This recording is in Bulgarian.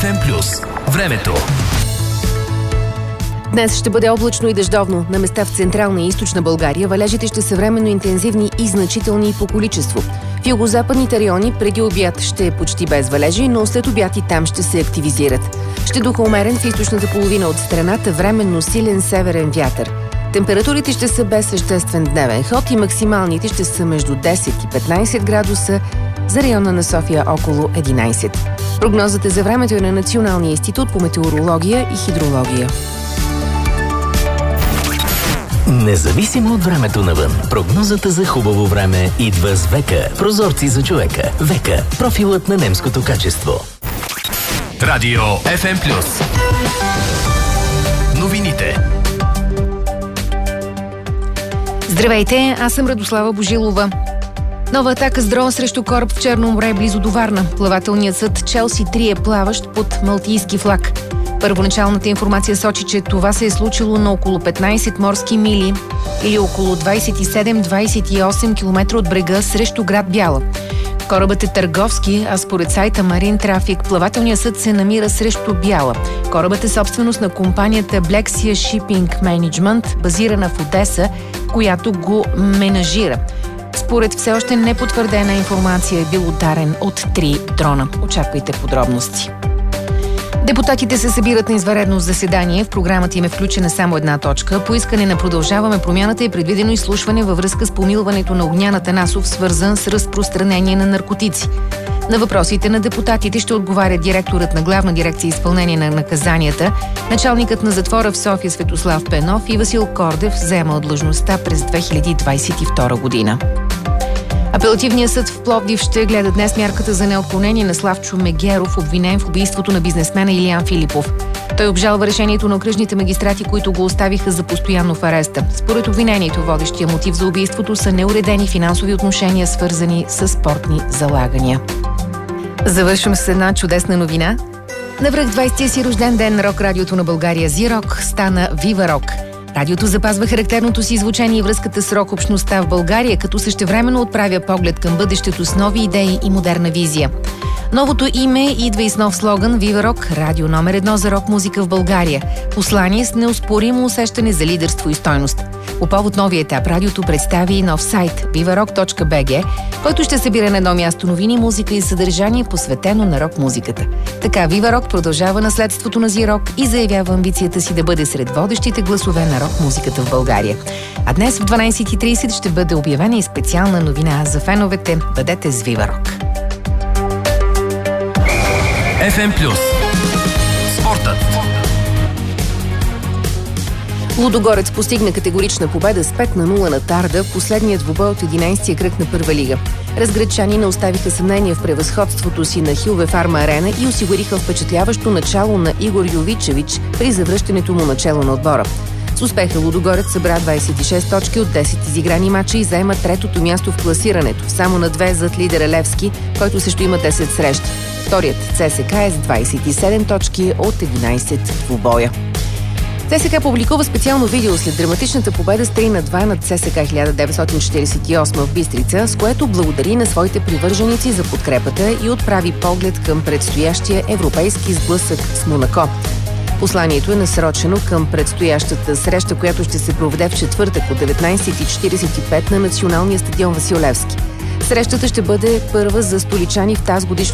FM+. Времето. Днес ще бъде облачно и дъждовно. На места в централна и източна България валежите ще са временно интензивни и значителни по количество. В югозападните райони преди обяд ще е почти без валежи, но след обяд и там ще се активизират. Ще духа умерен в източната половина от страната, временно силен северен вятър. Температурите ще са без съществен дневен ход и максималните ще са между 10 и 15 градуса, за района на София около 11. Прогнозата за времето е на Националния институт по метеорология и хидрология. Независимо от времето навън, прогнозата за хубаво време идва с ВЕКА. Прозорци за човека. ВЕКА. Профилът на немското качество. Радио FM+. Новините. Здравейте, аз съм Радослава Божилова. Нова атака с дрон срещу кораб в Черно море близо до Варна. Плавателният съд Челси 3 е плаващ под малтийски флаг. Първоначалната информация сочи, че това се е случило на около 15 морски мили или около 27-28 км от брега срещу град Бяла. Корабът е търговски, а според сайта Marine Traffic плавателният съд се намира срещу Бяла. Корабът е собственост на компанията Black Sea Shipping Management, базирана в Одеса, която го менажира. Според все още непотвърдена информация е бил ударен от 3 дрона. Очаквайте подробности. Депутатите се събират на извънредно заседание. В програмата им е включена само една точка. По искане на Продължаваме промяната е предвидено изслушване във връзка с помилването на Огнян Атанасов, свързан с разпространение на наркотици. На въпросите на депутатите ще отговаря директорът на Главна дирекция изпълнение на наказанията, началникът на затвора в София Светослав Пенов и Васил Кордев, заемал длъжността през 2022 година. Апелативният съд в Пловдив ще гледа днес мярката за неотклонение на Славчо Мегеров, обвинен в убийството на бизнесмена Илиян Филипов. Той обжалва решението на окръжните магистрати, които го оставиха за постоянно в ареста. Според обвинението, водещия мотив за убийството са неуредени финансови отношения, свързани с спортни залагания. Завършвам с една чудесна новина. Навръх 20-я си рожден ден рок-радиото на България Зирок стана Вива Рок. Радиото запазва характерното си звучение и връзката с рок-общността в България, като същевременно отправя поглед към бъдещето с нови идеи и модерна визия. Новото име идва и с нов слоган Вива Рок, радио номер 1 за рок-музика в България. Послание с неоспоримо усещане за лидерство и стойност. По повод новия етап радиото представи и нов сайт vivarok.bg, който ще събира на едно място новини, музика и съдържание, посветено на рок-музиката. Така Вива Рок продължава наследството на Зирок и заявява амбицията си да бъде сред водещите гласове на рок-музиката в България. А днес в 12:30 ще бъде обявена и специална новина за феновете. Бъдете с Вива Рок. FM+. Спортът. Лудогорец постигна категорична победа с 5-0 на Тарда в последния двубой от 11-я кръг на първа лига. Разградчани не оставиха съмнение в превъзходството си на Хилве Фарма Арена и осигуриха впечатляващо начало на Игор Йовичевич при завръщането му начало на отбора. С успеха Лудогорец събра 26 точки от 10 изиграни мача и заема третото място в класирането, само на 2 зад лидера Левски, който също има 10 срещи. Вторият ЦСК е с 27 точки от 11 двубоя. ЦСК публикува специално видео след драматичната победа с 3-2 над ЦСК 1948 в Бистрица, с което благодари на своите привърженици за подкрепата и отправи поглед към предстоящия европейски сблъсък с Монако. Посланието е насрочено към предстоящата среща, която ще се проведе в четвъртък от 19:45 на националния стадион Васил Левски. Срещата ще бъде първа за столичани в тази годишна